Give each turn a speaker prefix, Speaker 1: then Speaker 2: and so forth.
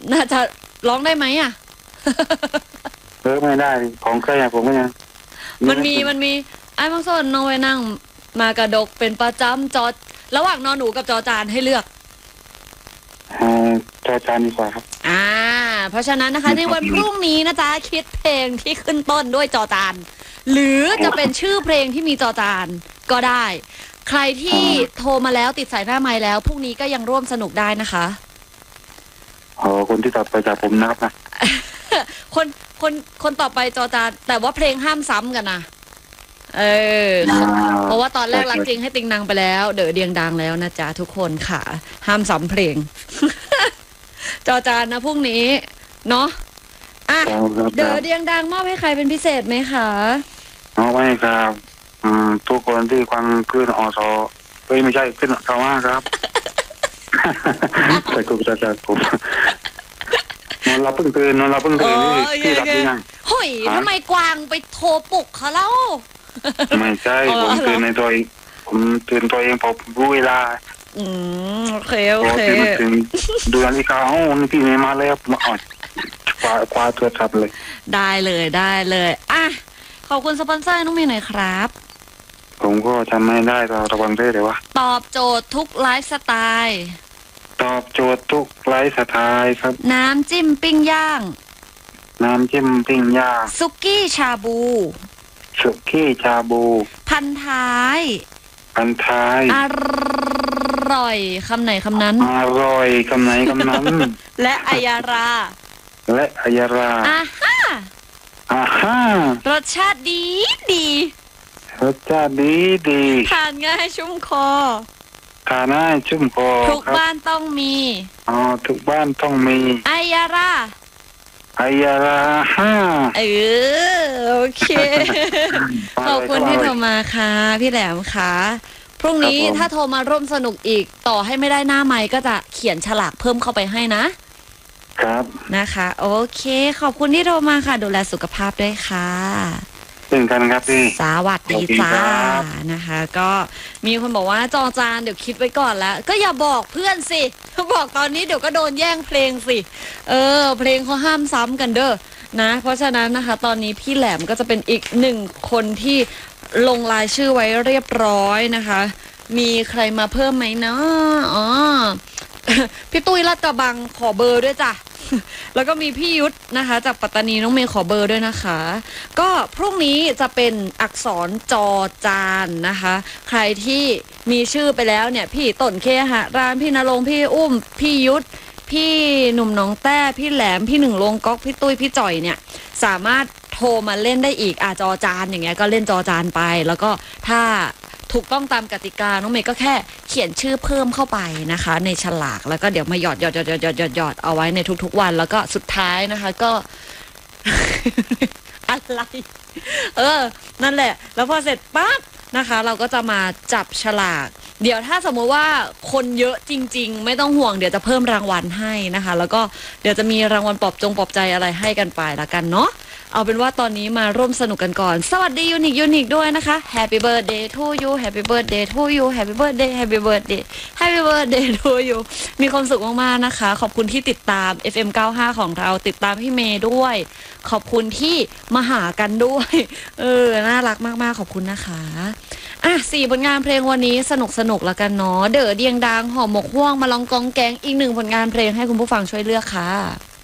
Speaker 1: น่าจะร้องได้ไหมอ่ะ
Speaker 2: ไม่ได้ของใครผมก็ยัง
Speaker 1: มันมีไอ้บางส่วนน้องไว้นั่งมากระดกเป็นประจำจอระหว่างนอนหนูกับจอจานให้เลือก
Speaker 2: จอจานดีกว่าครับ
Speaker 1: เพราะฉะนั้นนะคะในวันพรุ่งนี้นะจ๊ะคิดเพลงที่ขึ้นต้นด้วยจอจานหรือจะเป็นชื่อเพลงที่มีจอจานก็ได้ใครที่โทรมาแล้วติดสายหน้าไมค์แล้วพรุ่งนี้ก็ยังร่วมสนุกได้นะคะ
Speaker 2: คนที่ต่อไปจากผมนับนะ
Speaker 1: คนต่อไปจอจานแต่ว่าเพลงห้ามซ้ำกันนะเพราะว่าตอนแรกรักจริงให้ติงนางไปแล้วเด๋อเดียงดังแล้วนะจ๊ะทุกคนค่ะห้ามซ้ำเพลง จอจานนะพรุ่งนี้เนาะเด๋อเดียงดังมอบให้ใครเป็นพิเศษไหมคะ
Speaker 2: ไม่ครับทุกคนที่ฟังขึ้นอสไม่ใช่ขึ้นสว่าครับใส่กุศลจัดผมนอนเราเพิ่งตื่นที่รับยัง
Speaker 1: เฮ้ยทำไมกวางไปโทรปลุกเขาเล่า
Speaker 2: ไม่ใช่ผมตื่นในตัวเองผมตื่นตัวเองผมรู้เวลา
Speaker 1: โอเค
Speaker 2: ดูนาฬิกาพี่เมย์มาแล้วมาคว้าตัวทับเลย
Speaker 1: ได้เลยขอบคุณสปอนเซอร์น้องเมย์หน่อยครับ
Speaker 2: ผมก็จำไม่ได้ก็ระวังด้วยเลยวะ
Speaker 1: ตอบโจทย์ทุกไลฟ์สไตล์
Speaker 2: ตอบโจทย์ทุกไลฟ์สไตล์ครับ
Speaker 1: น้ำจิ้มปิ้งย่างซุกี้ชาบูพันท้ายอร่อยคำไหนคำนั้น
Speaker 2: อร่อยคำไหนคำนั้น
Speaker 1: และอายารารสชาติดีทานง่ายชุ่มคอทุกบ้านต้องมี
Speaker 2: ทุกบ้านต้องมี
Speaker 1: อายาราโอเคขอบคุณที่โทรมาค่ะพี่แหลมค่ะพรุ่งนี้ถ้าโทรมาร่วมสนุกอีกต่อให้ไม่ได้หน้าไมค์ก็จะเขียนฉลากเพิ่มเข้าไปให้นะครับนะคะโอเคขอบคุณที่โทรมาค่ะดูแลสุขภาพด้วยค่ะ
Speaker 2: เป็นกันครับพี่
Speaker 1: สวัสดีจ้านะคะก็มีคนบอกว่าจอจานเดี๋ยวคิดไว้ก่อนแล้วก็อย่าบอกเพื่อนสิบอกตอนนี้เดี๋ยวก็โดนแย่งเพลงสิเพลงเขาห้ามซ้ำกันเด้อนะเพราะฉะนั้นนะคะตอนนี้พี่แหลมก็จะเป็นอีกหนึ่งคนที่ลงรายชื่อไว้เรียบร้อยนะคะมีใครมาเพิ่มไหมเนาะพี่ตุ้ยลาดกระบังขอเบอร์ด้วยจ้ะแล้วก็มีพี่ยุทธนะคะจากปัตตานีน้องเมย์ขอเบอร์ด้วยนะคะก็พรุ่งนี้จะเป็นอักษรจอจานนะคะใครที่มีชื่อไปแล้วเนี่ยพี่ต้นเคหะรามพี่ณรงค์พี่อุ้มพี่ยุทธพี่หนุ่มน้องแต้พี่แหลมพี่หนึ่งลงก๊อกพี่ตุ้ยพี่จ่อยเนี่ยสามารถโทรมาเล่นได้อีกจอจานอย่างเงี้ยก็เล่นจอจานไปแล้วก็ถ้าถูกต้องตามกติกาน้องเมย์ก็แค่เขียนชื่อเพิ่มเข้าไปนะคะในฉลากแล้วก็เดี๋ยวมาหยอดเอาไว้ในทุกๆวันแล้วก็สุดท้ายนะคะก็ อะไรนั่นแหละแล้วพอเสร็จปั๊บนะคะเราก็จะมาจับฉลากเดี๋ยวถ้าสมมติว่าคนเยอะจริงๆไม่ต้องห่วงเดี๋ยวจะเพิ่มรางวัลให้นะคะแล้วก็เดี๋ยวจะมีรางวัลปลอบใจอะไรให้กันไปละกันเนาะเอาเป็นว่าตอนนี้มาร่วมสนุกกันก่อนสวัสดียูนิคด้วยนะคะ Happy birthday to you Happy birthday to you Happy birthday Happy birthday Happy birthday to you มีความสุขมากๆนะคะขอบคุณที่ติดตาม FM 95ของเราติดตามพี่เมย์ด้วยขอบคุณที่มาหากันด้วยน่ารักมากๆขอบคุณนะคะ4ผลงานเพลงวันนี้สนุกแล้วกันเนาะเด๋อเดียงดังห่อหมกห่วงมาลองกองแกงอีก1ผลงานเพลงให้คุณผู้ฟังช่วยเลือกค่ะ